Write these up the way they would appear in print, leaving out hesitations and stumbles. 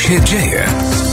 się dzieje?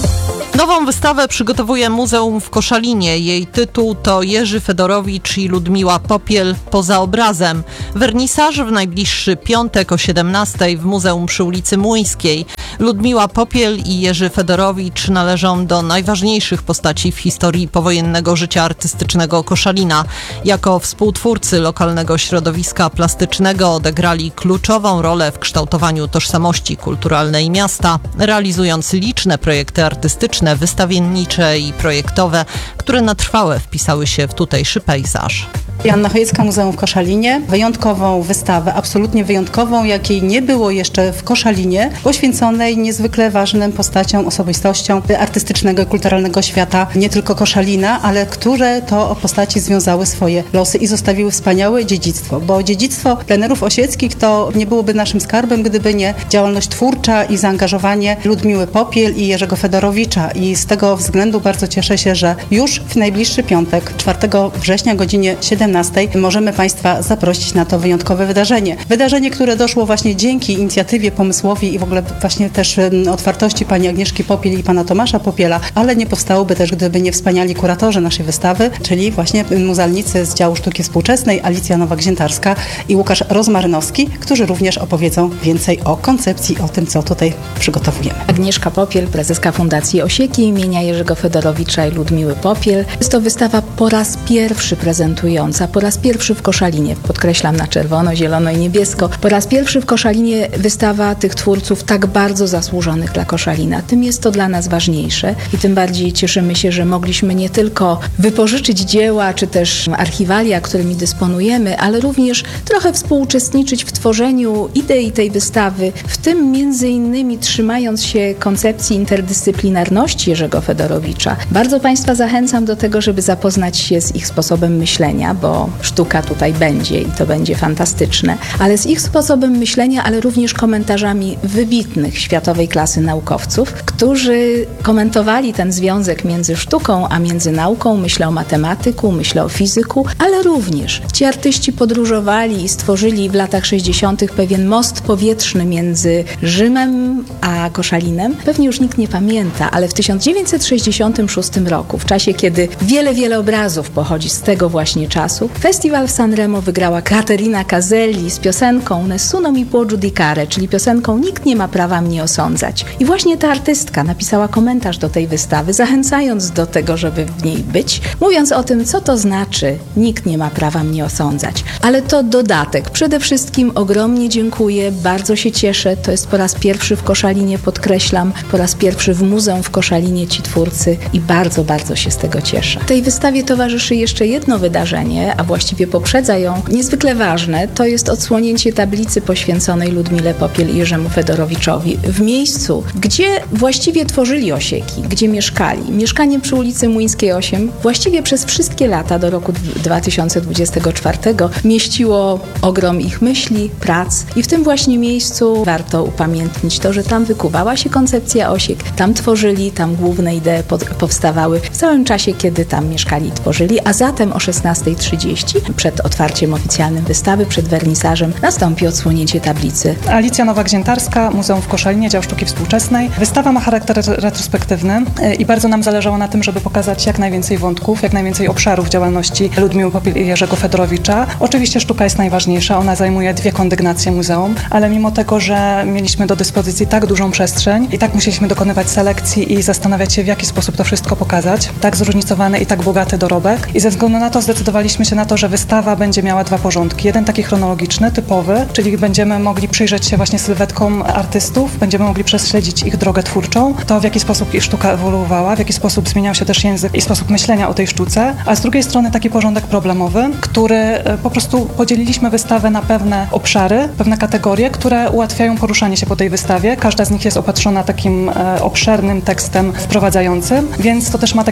Nową wystawę przygotowuje Muzeum w Koszalinie. Jej tytuł to Jerzy Fedorowicz i Ludmiła Popiel poza obrazem. Wernisaż w najbliższy piątek o 17:00 w Muzeum przy ulicy Młyńskiej. Ludmiła Popiel i Jerzy Fedorowicz należą do najważniejszych postaci w historii powojennego życia artystycznego Koszalina. Jako współtwórcy lokalnego środowiska plastycznego odegrali kluczową rolę w kształtowaniu tożsamości kulturalnej miasta, realizując liczne projekty artystyczne, wystawiennicze i projektowe, które na trwałe wpisały się w tutejszy pejzaż. Joanna Chojecka, Muzeum w Koszalinie. Wyjątkową wystawę, absolutnie wyjątkową, jakiej nie było jeszcze w Koszalinie, poświęconej niezwykle ważnym postaciom, osobistościom artystycznego i kulturalnego świata, nie tylko Koszalina, ale które to postaci związały swoje losy i zostawiły wspaniałe dziedzictwo, bo dziedzictwo plenerów osieckich to nie byłoby naszym skarbem, gdyby nie działalność twórcza i zaangażowanie Ludmiły Popiel i Jerzego Fedorowicza. I z tego względu bardzo cieszę się, że już w najbliższy piątek, 4 września o godzinie 17:00 możemy Państwa zaprosić na to wyjątkowe wydarzenie. Wydarzenie, które doszło właśnie dzięki inicjatywie, pomysłowi i w ogóle właśnie też otwartości pani Agnieszki Popiel i pana Tomasza Popiela, ale nie powstałoby też, gdyby nie wspaniali kuratorzy naszej wystawy, czyli właśnie muzealnicy z działu sztuki współczesnej Alicja Nowak-Ziętarska i Łukasz Rozmarynowski, którzy również opowiedzą więcej o koncepcji, o tym, co tutaj przygotowujemy. Agnieszka Popiel, prezeska Fundacji Osieki imienia Jerzego Fedorowicza i Ludmiły Popiel. Jest to wystawa po raz pierwszy prezentująca, po raz pierwszy w Koszalinie, podkreślam na czerwono, zielono i niebiesko, po raz pierwszy w Koszalinie wystawa tych twórców tak bardzo zasłużonych dla Koszalina. Tym jest to dla nas ważniejsze i tym bardziej cieszymy się, że mogliśmy nie tylko wypożyczyć dzieła, czy też archiwalia, którymi dysponujemy, ale również trochę współuczestniczyć w tworzeniu idei tej wystawy, w tym między innymi trzymając się koncepcji interdyscyplinarności Jerzego Fedorowicza. Bardzo Państwa zachęcam do tego, żeby zapoznać się z ich sposobem myślenia, bo sztuka tutaj będzie i to będzie fantastyczne, ale z ich sposobem myślenia, ale również komentarzami wybitnych światowej klasy naukowców, którzy komentowali ten związek między sztuką a między nauką. Myślę o matematyku, myślę o fizyku, ale również ci artyści podróżowali i stworzyli w latach 60. pewien most powietrzny między Rzymem a Koszalinem. Pewnie już nikt nie pamięta, ale w 1966 roku, w czasie, kiedy wiele obrazów pochodzi z tego właśnie czasu, festiwal w Sanremo wygrała Caterina Caselli z piosenką Nessuno mi può giudicare, czyli piosenką Nikt nie ma prawa mnie osądzać. I właśnie ta artystka napisała komentarz do tej wystawy, zachęcając do tego, żeby w niej być, mówiąc o tym, co to znaczy nikt nie ma prawa mnie osądzać. Ale to dodatek. Przede wszystkim ogromnie dziękuję, bardzo się cieszę. To jest po raz pierwszy w Koszalinie, podkreślam, po raz pierwszy w Muzeum w Koszalinie ci twórcy i bardzo się z tego cieszę. Tej wystawie towarzyszy jeszcze jedno wydarzenie, a właściwie poprzedza ją, niezwykle ważne, to jest odsłonięcie tablicy poświęconej Ludmile Popiel i Jerzemu Fedorowiczowi w miejscu, gdzie właściwie tworzyli Osieki, gdzie mieszkali. Mieszkanie przy ulicy Młyńskiej 8 właściwie przez wszystkie lata do roku 2024 mieściło ogrom ich myśli, prac i w tym właśnie miejscu warto upamiętnić to, że tam wykuwała się koncepcja Osiek, tam tworzyli, tam główne idee powstawały w całym czasie, kiedy tam mieszkali i tworzyli, a zatem o 16:30 przed otwarciem oficjalnym wystawy, przed wernisażem nastąpi odsłonięcie tablicy. Alicja Nowak-Ziętarska, Muzeum w Koszalinie, dział sztuki współczesnej. Wystawa ma charakter retrospektywny i bardzo nam zależało na tym, żeby pokazać jak najwięcej wątków, jak najwięcej obszarów działalności Ludmiły Popiel i Jerzego Fedorowicza. Oczywiście sztuka jest najważniejsza, ona zajmuje 2 kondygnacje muzeum, ale mimo tego, że mieliśmy do dyspozycji tak dużą przestrzeń i tak musieliśmy dokonywać selekcji i zastanawiać się, w jaki sposób to wszystko pokazać, tak zróżnicowany i tak bogaty dorobek. I ze względu na to zdecydowaliśmy się na to, że wystawa będzie miała 2 porządki. Jeden taki chronologiczny, typowy, czyli będziemy mogli przyjrzeć się właśnie sylwetkom artystów, będziemy mogli prześledzić ich drogę twórczą, to w jaki sposób ich sztuka ewoluowała, w jaki sposób zmieniał się też język i sposób myślenia o tej sztuce, a z drugiej strony taki porządek problemowy, który po prostu podzieliliśmy wystawę na pewne obszary, pewne kategorie, które ułatwiają poruszanie się po tej wystawie. Każda z nich jest opatrzona takim obszernym tekstem wprowadzającym, więc to też ma taki wymiar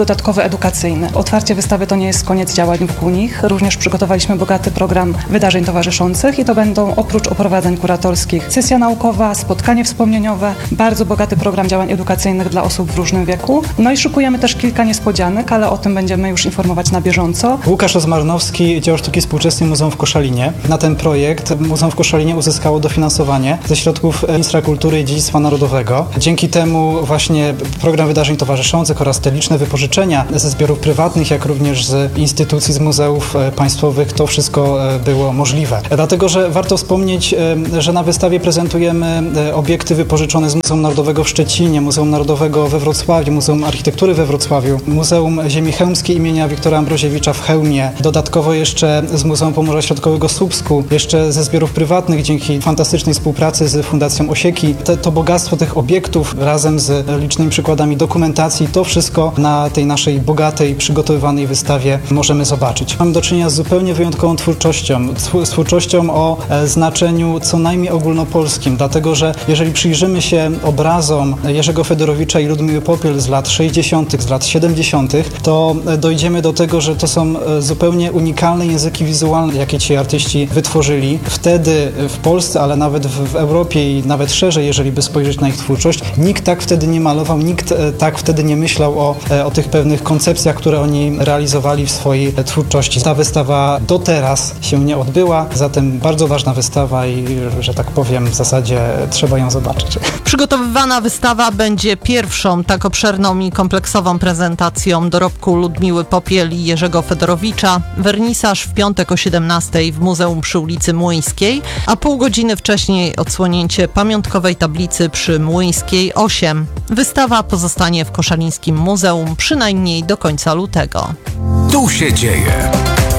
dodatkowy edukacyjny. Otwarcie wystawy to nie jest koniec działań wokół nich. Również przygotowaliśmy bogaty program wydarzeń towarzyszących i to będą oprócz oprowadzeń kuratorskich sesja naukowa, spotkanie wspomnieniowe, bardzo bogaty program działań edukacyjnych dla osób w różnym wieku. No i szykujemy też kilka niespodzianek, ale o tym będziemy już informować na bieżąco. Łukasz Rozmarnowski, Dział Sztuki Współczesnej Muzeum w Koszalinie. Na ten projekt Muzeum w Koszalinie uzyskało dofinansowanie ze środków Ministra Kultury i Dziedzictwa Narodowego. Dzięki temu właśnie program wydarzeń towarzyszących oraz te liczne wypożyczenia ze zbiorów prywatnych, jak również z instytucji, z muzeów państwowych, to wszystko było możliwe. Dlatego, że warto wspomnieć, że na wystawie prezentujemy obiekty wypożyczone z Muzeum Narodowego w Szczecinie, Muzeum Narodowego we Wrocławiu, Muzeum Architektury we Wrocławiu, Muzeum Ziemi Chełmskiej imienia Wiktora Ambroziewicza w Chełmie, dodatkowo jeszcze z Muzeum Pomorza Środkowego w Słupsku, jeszcze ze zbiorów prywatnych dzięki fantastycznej współpracy z Fundacją Osieki. To bogactwo tych obiektów razem z licznymi przykładami dokumentacji, to wszystko na tej naszej bogatej, przygotowywanej wystawie możemy zobaczyć. Mamy do czynienia z zupełnie wyjątkową twórczością, z twórczością o znaczeniu co najmniej ogólnopolskim, dlatego że jeżeli przyjrzymy się obrazom Jerzego Fedorowicza i Ludmiły Popiel z lat 60., z lat 70., to dojdziemy do tego, że to są zupełnie unikalne języki wizualne, jakie ci artyści wytworzyli. Wtedy w Polsce, ale nawet w Europie i nawet szerzej, jeżeli by spojrzeć na ich twórczość, nikt tak wtedy nie malował, nikt tak wtedy nie myślał o tych pewnych koncepcjach, które oni realizowali w swojej twórczości. Ta wystawa do teraz się nie odbyła, zatem bardzo ważna wystawa i, że tak powiem, w zasadzie trzeba ją zobaczyć. Przygotowywana wystawa będzie pierwszą tak obszerną i kompleksową prezentacją dorobku Ludmiły Popiel i Jerzego Fedorowicza. Wernisaż w piątek o 17:00 w Muzeum przy ulicy Młyńskiej, a pół godziny wcześniej odsłonięcie pamiątkowej tablicy przy Młyńskiej 8. Wystawa pozostanie w Koszalińskim Muzeum przynajmniej do końca lutego. Tu się dzieje.